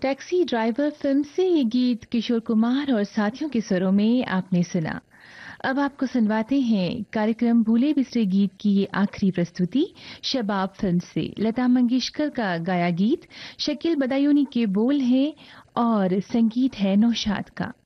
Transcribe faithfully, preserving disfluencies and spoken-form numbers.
Taxi driver film से ये गीत किशोर कुमार और साथियों के स्वरों में आपने सुना। अब आपको सुनवाते हैं कार्यक्रम भूले बिसरे गीत की ये आखिरी प्रस्तुति शबाब फिल्म से लता मंगेशकर का गाया गीत। शकील बदायूनी के बोल हैं और संगीत है नौशाद का।